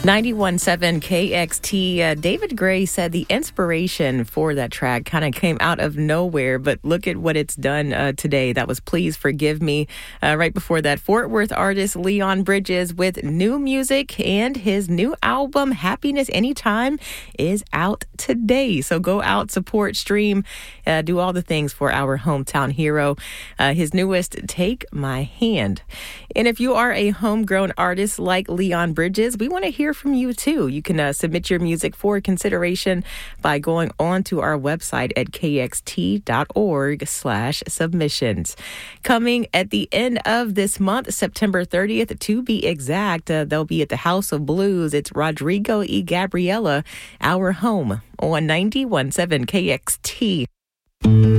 91.7 KXT. David Gray said the inspiration for that track kind of came out of nowhere, but look at what it's done today. That was Please Forgive Me. Right before that, Fort Worth artist Leon Bridges with new music, and his new album, Happiness Anytime, is out today. So go out, support, stream, do all the things for our hometown hero. His newest, Take My Hand. And if you are a homegrown artist like Leon Bridges, we want to hear from you too. You can submit your music for consideration by going on to our website at kxt.org/submissions. Coming at the end of this month, September 30th, to be exact, they'll be at the House of Blues. It's Rodrigo y Gabriela, Our Home, on 91.7 KXT.